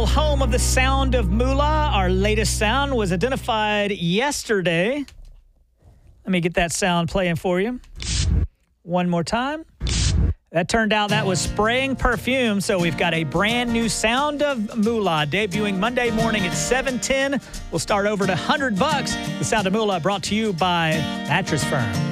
Home of the sound of Moolah. Our latest sound was identified yesterday. Let me get that sound playing for you. One more time. That turned out that was spraying perfume, so we've got a brand new sound of Moolah debuting Monday morning at 7:10. We'll start over to $100. The sound of Moolah brought to you by Mattress Firm.